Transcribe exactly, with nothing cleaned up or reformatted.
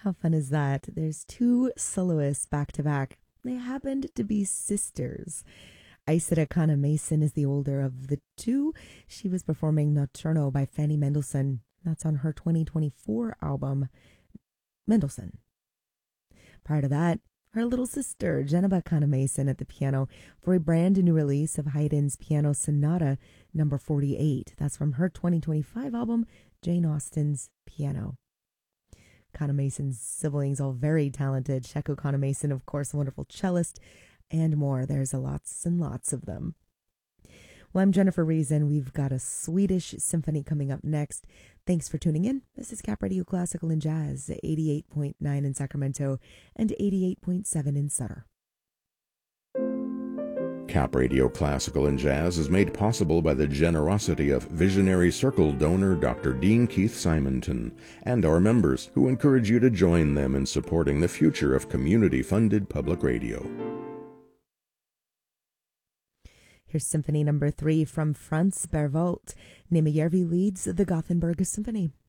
How fun is that? There's two soloists back to back. They happened to be sisters. Aisida Kana Mason is the older of the two. She was performing Notturno by Fanny Mendelssohn. That's on her twenty twenty-four album, Mendelssohn. Prior to that, her little sister, Geneva Kana Mason, at the piano for a brand new release of Haydn's Piano Sonata number forty-eight. That's from her twenty twenty-five album, Jane Austen's Piano. Kana Mason's siblings, all very talented. Sheku Kana Mason, of course, a wonderful cellist, and more. There's a lots and lots of them. Well, I'm Jennifer Reason. We've got a Swedish symphony coming up next. Thanks for tuning in. This is Cap Radio Classical and Jazz, eighty-eight point nine in Sacramento and eighty-eight point seven in Sutter. Cap Radio Classical and Jazz is made possible by the generosity of Visionary Circle donor Doctor Dean Keith Simonton and our members, who encourage you to join them in supporting the future of community-funded public radio. Here's Symphony Number Three from Franz Berwald. Nejmejärvi leads the Gothenburg Symphony.